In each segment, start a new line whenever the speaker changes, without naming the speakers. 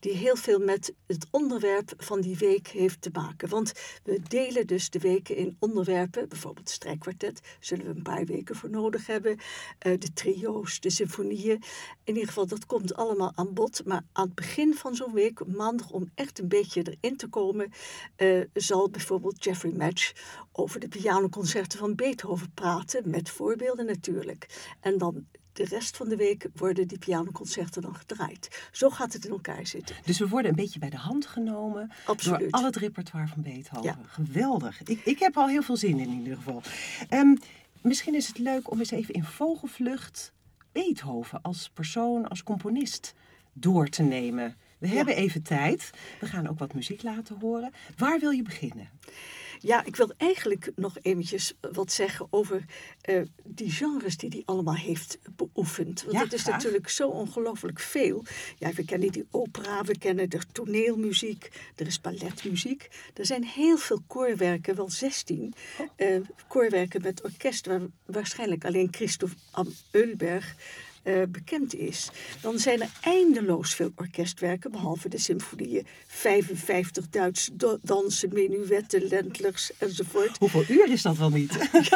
die heel veel met het onderwerp van die week heeft te maken. Want we delen dus de weken in onderwerpen. Bijvoorbeeld het strijkkwartet, zullen we een paar weken voor nodig hebben. De trio's, de symfonieën. In ieder geval, dat komt allemaal aan bod. Maar aan het begin van zo'n week, maandag, om echt een beetje erin te komen, zal bijvoorbeeld Jeffrey Match over de pianoconcerten van Beethoven praten, met voorbeelden natuurlijk. En dan de rest van de week worden die pianoconcerten dan gedraaid. Zo gaat het in elkaar zitten.
Dus we worden een beetje bij de hand genomen.
Absoluut.
Door al het repertoire van Beethoven.
Ja.
Geweldig. Ik heb al heel veel zin in ieder geval. Misschien is het leuk om eens even in vogelvlucht Beethoven als persoon, als componist door te nemen. We hebben even tijd. We gaan ook wat muziek laten horen. Waar wil je beginnen?
Ja, ik wil eigenlijk nog eventjes wat zeggen over die genres die hij allemaal heeft beoefend. Want het is natuurlijk zo ongelooflijk veel. Ja, we kennen die opera, we kennen de toneelmuziek, er is balletmuziek. Er zijn heel veel koorwerken, wel 16 koorwerken met orkest, waar waarschijnlijk alleen Christoph am Eulberg bekend is. Dan zijn er eindeloos veel orkestwerken, behalve de symfonieën. 55 Duitse dansen, menuetten, Ländlers enzovoort.
Hoeveel uur is dat wel niet?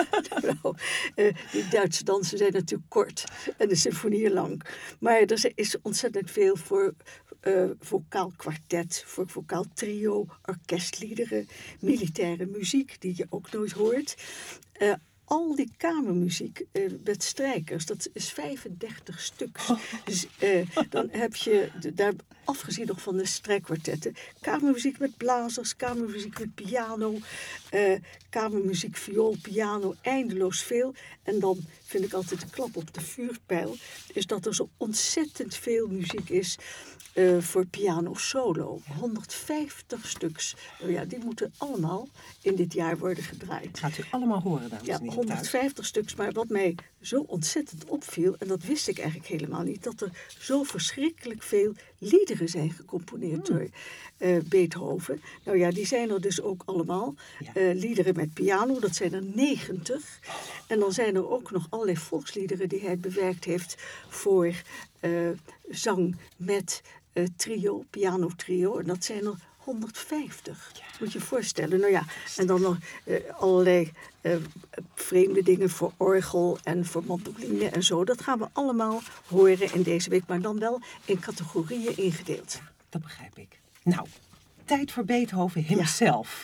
Die Duitse dansen zijn natuurlijk kort en de symfonieën lang. Maar er is ontzettend veel voor vocaal kwartet, voor vocaal trio, orkestliederen, militaire muziek, die je ook nooit hoort. Al die kamermuziek met strijkers, dat is 35 stuks. Dus dan heb je, daar afgezien nog van de strijkkwartetten, kamermuziek met blazers, kamermuziek met piano, kamermuziek, viool, piano, eindeloos veel. En dan vind ik altijd de klap op de vuurpijl, is dat er zo ontzettend veel muziek is voor piano solo. 150 stuks. Nou ja, die moeten allemaal in dit jaar worden gedraaid.
Gaat u allemaal horen, dames en heren.
150 stuks. Maar wat mij zo ontzettend opviel, en dat wist ik eigenlijk helemaal niet, dat er zo verschrikkelijk veel liederen zijn gecomponeerd door Beethoven. Nou ja, die zijn er dus ook allemaal. Liederen met piano, dat zijn er 90. En dan zijn er ook nog allerlei volksliederen die hij bewerkt heeft voor zang met trio, piano trio. En dat zijn er 150. Moet je je voorstellen. Nou ja, en dan nog allerlei vreemde dingen voor orgel en voor mandoline en zo. Dat gaan we allemaal horen in deze week, maar dan wel in categorieën ingedeeld.
Dat begrijp ik. Nou, tijd voor Beethoven himself.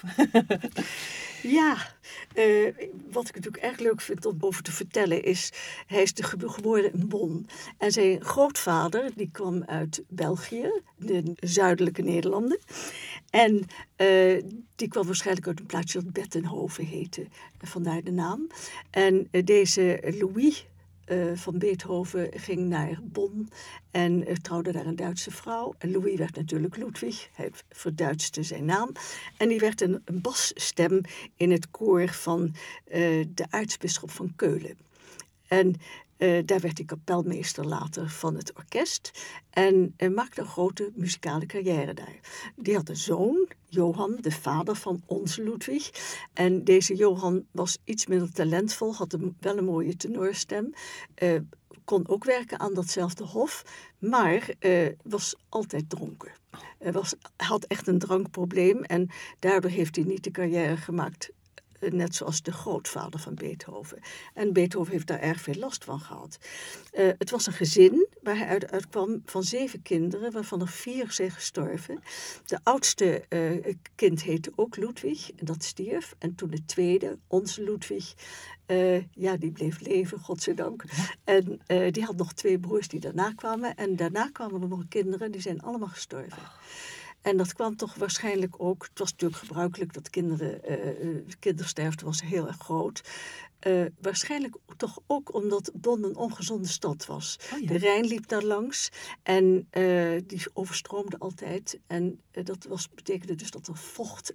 Ja, wat ik natuurlijk erg leuk vind om over te vertellen is, hij is geboren in Bonn. En zijn grootvader, die kwam uit België, de zuidelijke Nederlanden. En die kwam waarschijnlijk uit een plaatsje dat Bettenhoven heette, vandaar de naam. En deze Louis van Beethoven ging naar Bonn en trouwde daar een Duitse vrouw. En Louis werd natuurlijk Ludwig, hij verduitste zijn naam. En die werd een basstem in het koor van de aartsbisschop van Keulen. En daar werd hij kapelmeester later van het orkest en maakte een grote muzikale carrière daar. Die had een zoon, Johan, de vader van onze Ludwig. En deze Johan was iets minder talentvol, had wel een mooie tenorstem, kon ook werken aan datzelfde hof, maar was altijd dronken. Had echt een drankprobleem en daardoor heeft hij niet de carrière gemaakt, net zoals de grootvader van Beethoven. En Beethoven heeft daar erg veel last van gehad. Het was een gezin waar hij uitkwam van 7 kinderen, waarvan er 4 zijn gestorven. De oudste kind heette ook Ludwig, en dat stierf. En toen de tweede, onze Ludwig, die bleef leven, godzijdank. En die had nog 2 broers die daarna kwamen. En daarna kwamen er nog kinderen, die zijn allemaal gestorven. En dat kwam toch waarschijnlijk ook, het was natuurlijk gebruikelijk dat kindersterfte was heel erg groot. Waarschijnlijk toch ook omdat Bonn een ongezonde stad was. De Rijn liep daar langs en die overstroomde altijd. En dat betekende dus dat er vocht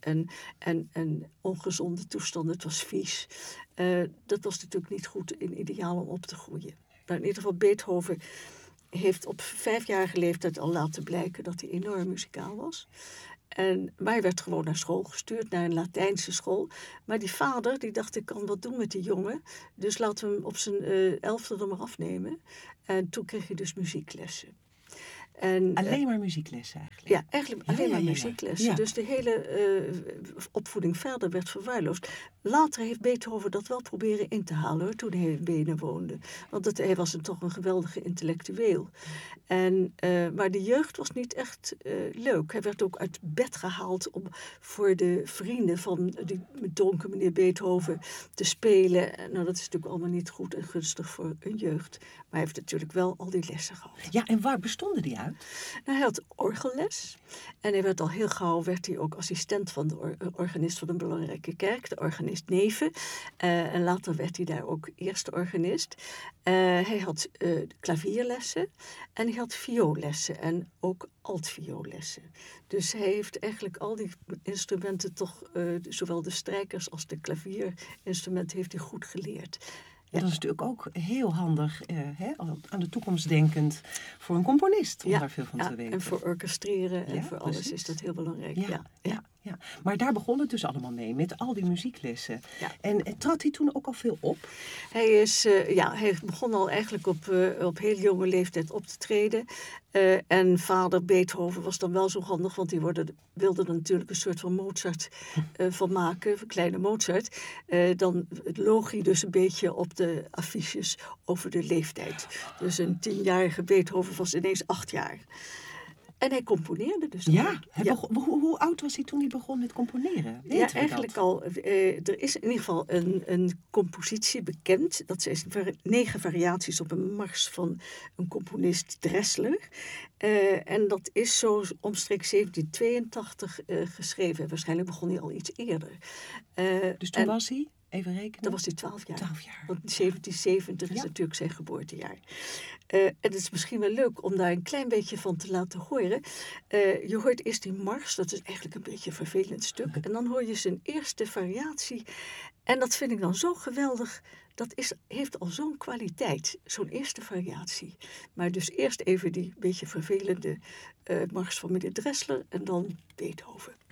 en ongezonde toestanden, het was vies. Dat was natuurlijk niet goed in ideaal om op te groeien. Nou, in ieder geval Beethoven heeft op 5-jarige leeftijd al laten blijken dat hij enorm muzikaal was. Maar hij werd gewoon naar school gestuurd, naar een Latijnse school. Maar die vader, die dacht, ik kan wat doen met die jongen. Dus laten we hem op zijn 11e er maar afnemen. En toen kreeg hij dus muzieklessen. En,
Alleen maar muzieklessen eigenlijk?
Ja, eigenlijk alleen maar muzieklessen.
Ja.
Dus de hele opvoeding verder werd verwaarloosd. Later heeft Beethoven dat wel proberen in te halen, hoor, toen hij in Wenen woonde. Want hij was toch een geweldige intellectueel. Maar de jeugd was niet echt leuk. Hij werd ook uit bed gehaald om voor de vrienden van die dronken meneer Beethoven te spelen. Nou, dat is natuurlijk allemaal niet goed en gunstig voor een jeugd. Maar hij heeft natuurlijk wel al die lessen gehad.
Ja, en waar bestonden die uit?
Nou, hij had orgelles en hij werd al heel gauw ook assistent van de organist van een belangrijke kerk, de organist Neven. En later werd hij daar ook eerste organist. Hij had klavierlessen en hij had vioollessen en ook altvioollessen. Dus hij heeft eigenlijk al die instrumenten toch, zowel de strijkers als de klavierinstrumenten, heeft hij goed geleerd.
Ja, dat is natuurlijk ook heel handig, aan de toekomst denkend voor een componist om daar veel van te weten.
En voor orchestreren en voor alles is dat heel belangrijk. Ja.
Maar daar begon het dus allemaal mee, met al die muzieklessen.
Ja.
En trad hij toen ook al veel op?
Hij begon al eigenlijk op heel jonge leeftijd op te treden. En vader Beethoven was dan wel zo handig, want die wilde er natuurlijk een soort van Mozart van maken, een kleine Mozart. Dan loog hij dus een beetje op de affiches over de leeftijd. Dus een 10-jarige Beethoven was ineens 8 jaar. En hij componeerde dus al.
Ja, hoe oud was hij toen hij begon met componeren?
Eigenlijk al. Er is in ieder geval een compositie bekend. Dat zijn 9 variaties op een mars van een componist Dressler. En dat is zo omstreeks 1782 geschreven. Waarschijnlijk begon hij al iets eerder.
Dus toen was hij? Even rekenen.
Dan was hij 12 jaar.
12 jaar.
Want 1770 is natuurlijk zijn geboortejaar. En het is misschien wel leuk om daar een klein beetje van te laten horen. Je hoort eerst die mars, dat is eigenlijk een beetje een vervelend stuk. En dan hoor je zijn eerste variatie. En dat vind ik dan zo geweldig. Dat heeft al zo'n kwaliteit, zo'n eerste variatie. Maar dus eerst even die beetje vervelende mars van meneer Dressler en dan Beethoven.